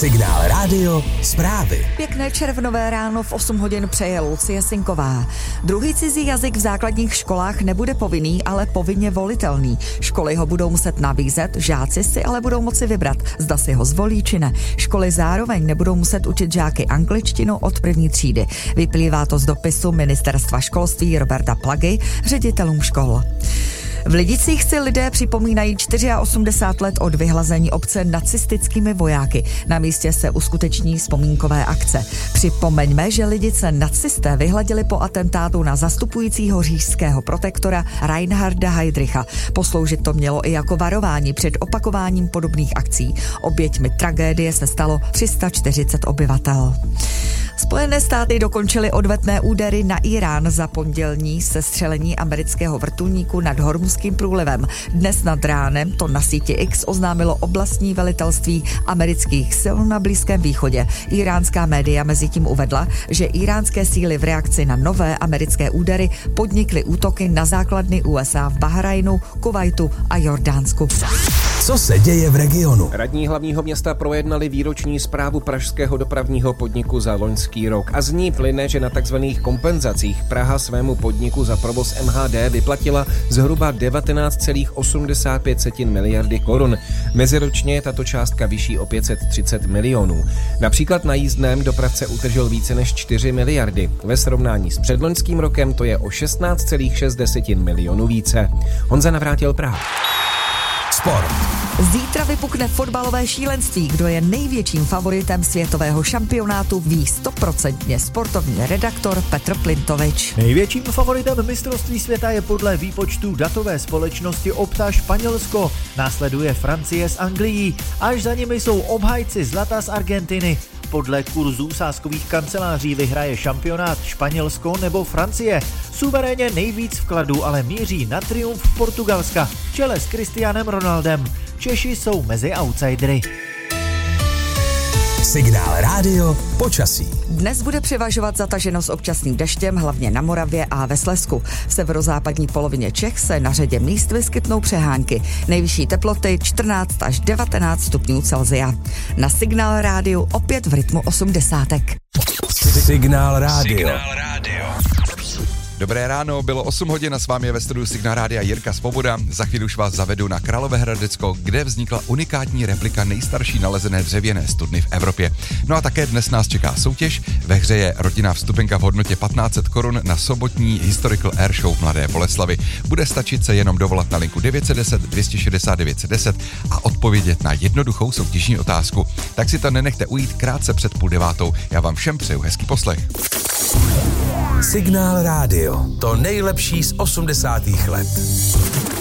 Signál rádio, zprávy. Pěkné červnové ráno v 8 hodin přeje Lucie Sinková. Druhý cizí jazyk v základních školách nebude povinný, ale povinně volitelný. Školy ho budou muset nabízet, žáci si ale budou moci vybrat, zda si ho zvolí či ne. Školy zároveň nebudou muset učit žáky angličtinu od první třídy. Vyplývá to z dopisu Ministerstva školství Roberta Plagy ředitelům škol. V Lidicích si lidé připomínají 84 let od vyhlazení obce nacistickými vojáky. Na místě se uskuteční vzpomínkové akce. Připomeňme, že Lidice nacisté vyhladili po atentátu na zastupujícího říšského protektora Reinharda Heydricha. Posloužit to mělo i jako varování před opakováním podobných akcí. Oběťmi tragédie se stalo 340 obyvatel. Spojené státy dokončily odvetné údery na Irán za pondělní sestřelení amerického vrtulníku nad Hormuzským průlivem. Dnes nad ránem to na síti X oznámilo oblastní velitelství amerických sil na Blízkém východě. Iránská média mezitím uvedla, že iránské síly v reakci na nové americké údery podnikly útoky na základny USA v Bahrajnu, Kuvajtu a Jordánsku. Co se děje v regionu? Radní hlavního města projednali výroční zprávu pražského dopravního podniku za loňský rok a z ní plyne, že na takzvaných kompenzacích Praha svému podniku za provoz MHD vyplatila zhruba 19,85 miliardy korun. Meziročně je tato částka vyšší o 530 milionů. Například na jízdném dopravce utržil více než 4 miliardy. Ve srovnání s předloňským rokem to je o 16,6 milionů více. Honza Navrátil, Praha. Sport. Zítra vypukne fotbalové šílenství. Kdo je největším favoritem světového šampionátu, ví 100% sportovní redaktor Petr Plintovič. Největším favoritem mistrovství světa je podle výpočtu datové společnosti Opta Španělsko. Následuje Francie s Anglií. Až za nimi jsou obhájci zlata z Argentiny. Podle kurzů sázkových kanceláří vyhraje šampionát Španělsko nebo Francie. Suverénně nejvíc vkladů ale míří na triumf Portugalska v čele s Cristianem Ronaldem. Češi jsou mezi outsidery. Signál rádio, počasí. Dnes bude převažovat zataženo s občasným deštěm, hlavně na Moravě a ve Slezsku. V severozápadní polovině Čech se na řadě míst vyskytnou přehánky. Nejvyšší teploty 14 až 19 stupňů Celsia. Na Signál rádiu opět v rytmu 80. Signál rádio. Dobré ráno, bylo 8 hodin a s vámi je ve studiu Signál rádia Jirka Svoboda. Za chvíli už vás zavedu na Královéhradecko, kde vznikla unikátní replika nejstarší nalezené dřevěné studny v Evropě. No a také dnes nás čeká soutěž. Ve hře je rodinná vstupenka v hodnotě 1500 korun na sobotní Historical Air Show v Mladé Boleslavi. Bude stačit se jenom dovolat na linku 910 269 910 a odpovědět na jednoduchou soutěžní otázku. Tak si to nenechte ujít krátce před 8:30. Já vám všem přeju hezký poslech. Signál rádio. To nejlepší z 80. let.